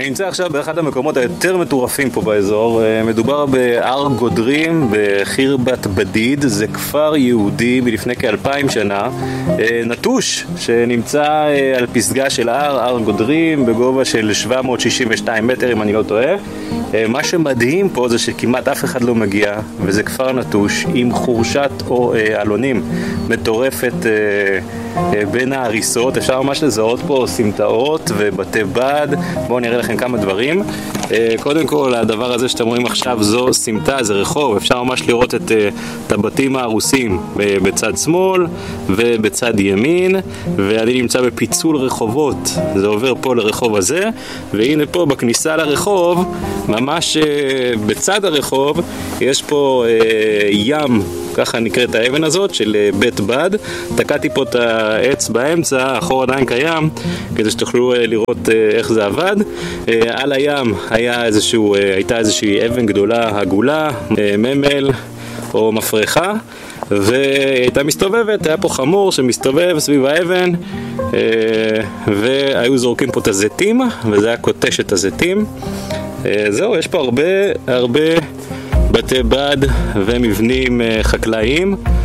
אני נמצא עכשיו באחד המקומות היותר מטורפים פה באזור. מדובר בהר גודרים בחירבת בדיד. זה כפר יהודי מלפני כ-2000 שנה, נטוש, שנמצא על פסגה של הר גודרים בגובה של 762 מטר אם אני לא טועה. מה שמדהים פה זה שכמעט אף אחד לא מגיע, וזה כפר נטוש עם חורשת או אלונים מטורפת בין ההריסות. אפשר ממש לזהות פה סמטאות ובתי בד. בואו נראה לכם כמה דברים. קודם כל, הדבר הזה שאתם רואים עכשיו זו סמטה, זה רחוב. אפשר ממש לראות את הבתים ההרוסים בצד שמאל ובצד ימין, ואני נמצא בפיצול רחובות. זה עובר פה לרחוב הזה, והנה פה בכניסה לרחוב, ממש בצד הרחוב, יש פה ים, ככה נקראת האבן הזאת של בית בד. תקעתי פה את העץ באמצע, החור עדיין קיים, כדי שתוכלו לראות איך זה עבד. על הים הייתה איזושהי אבן גדולה עגולה, ממל או מפרחה, והייתה מסתובבת. היה פה חמור שמסתובב סביב האבן, והיו זורקים פה את הזיתים, וזה היה קוטש את הזיתים. זהו, יש פה הרבה בתי בד ומבנים חקלאיים.